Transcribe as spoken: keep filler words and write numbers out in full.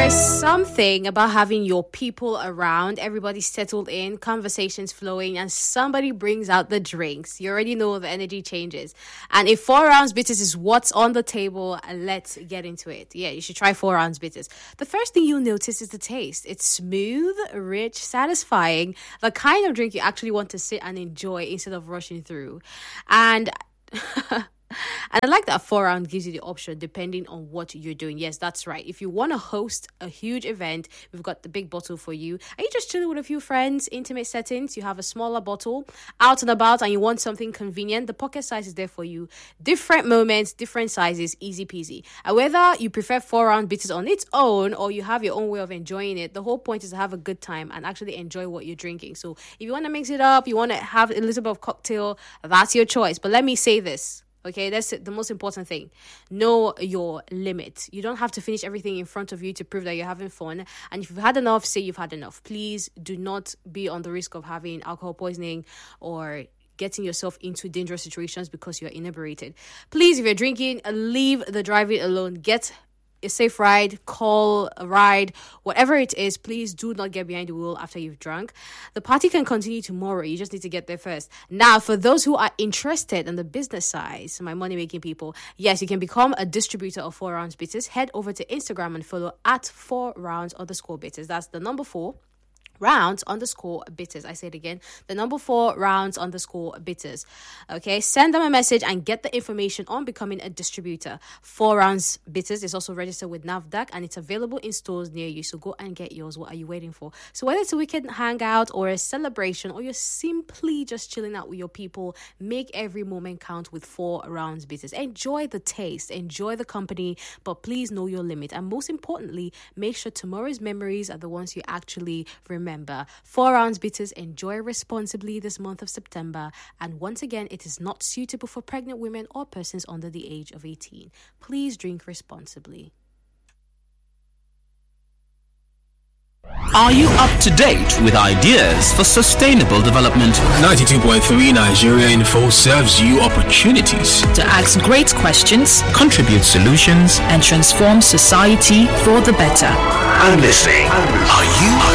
There's something about having your people around, everybody settled in, conversations flowing, and somebody brings out the drinks. You already know the energy changes. And if four ounce bitters is what's on the table, let's get into it. Yeah, you should try four ounce bitters. The first thing you'll notice is the taste. It's smooth, rich, satisfying, the kind of drink you actually want to sit and enjoy instead of rushing through. And And I like that four round gives you the option depending on what you're doing. Yes, that's right. If you want to host a huge event, we've got the big bottle for you. Are you just chilling with a few friends, intimate settings? You have a smaller bottle, out and about, and you want something convenient? The pocket size is there for you. Different moments, different sizes, easy peasy. And whether you prefer four round bitters on its own or you have your own way of enjoying it, the whole point is to have a good time and actually enjoy what you're drinking. So if you want to mix it up, you want to have a little bit of cocktail, that's your choice. But let me say this. Okay, that's the most important thing. Know your limit. You don't have to finish everything in front of you to prove that you're having fun. And if you've had enough, say you've had enough. Please do not be on the risk of having alcohol poisoning or getting yourself into dangerous situations because you're inebriated. Please, if you're drinking, leave the driving alone. Get a safe ride, call a ride, whatever it is, please do not get behind the wheel after you've drunk. The party can continue tomorrow. You just need to get there first. Now, for those who are interested in the business side, my money-making people, yes, you can become a distributor of four rounds bitters. Head over to Instagram and follow at four rounds underscore bitters. That's the number four. rounds underscore bitters. I say it again, the number four rounds underscore bitters. Okay, send them a message and get the information on becoming a distributor. Four rounds bitters is also registered with NAFDAC and it's available in stores near you. So go and get yours. What are you waiting for? So whether it's a weekend hangout or a celebration or you're simply just chilling out with your people, make every moment count with four rounds bitters. Enjoy the taste, enjoy the company, but please know your limit. And most importantly, make sure tomorrow's memories are the ones you actually remember. Remember, four ounce bitters, enjoy responsibly this month of September. And once again, it is not suitable for pregnant women or persons under the age of eighteen. Please drink responsibly. Are you up to date with ideas for sustainable development? ninety-two point three Nigeria Info serves you opportunities to ask great questions, contribute solutions, and transform society for the better. I'm listening. Are you?